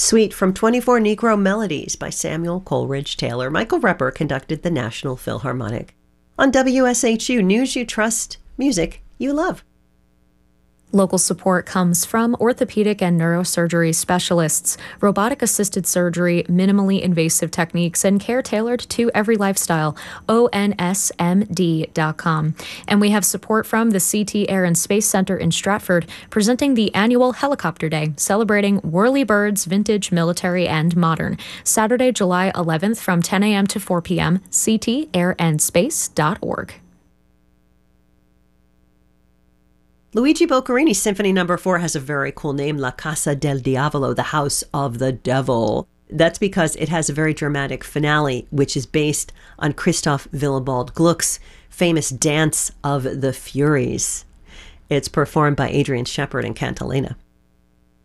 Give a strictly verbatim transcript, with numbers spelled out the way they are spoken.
Suite from twenty-four Negro Melodies by Samuel Coleridge Taylor. Michael Repper conducted the National Philharmonic. On W S H U, news you trust, music you love. Local support comes from orthopedic and neurosurgery specialists, robotic-assisted surgery, minimally invasive techniques, and care tailored to every lifestyle. O N S M D dot com. And we have support from the C T Air and Space Center in Stratford, presenting the annual Helicopter Day, celebrating whirlybirds, vintage, military, and modern. Saturday, July eleventh from ten a.m. to four p.m., c t air and space dot org. Luigi Boccherini's Symphony Number Four has a very cool name, La Casa del Diavolo, the House of the Devil. That's because it has a very dramatic finale, which is based on Christoph Willibald Gluck's famous Dance of the Furies. It's performed by Adrian Shepard and Cantalena.